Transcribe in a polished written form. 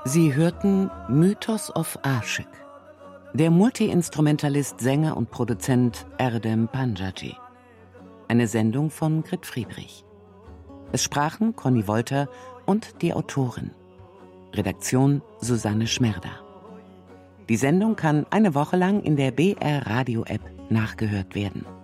Sie hörten Mythos of Aşık. Der Multi-Instrumentalist, Sänger und Produzent Erdem Pancaci. Eine Sendung von Grit Friedrich. Es sprachen Conny Wolter und die Autorin. Redaktion Susanne Schmerda. Die Sendung kann eine Woche lang in der BR Radio App nachgehört werden.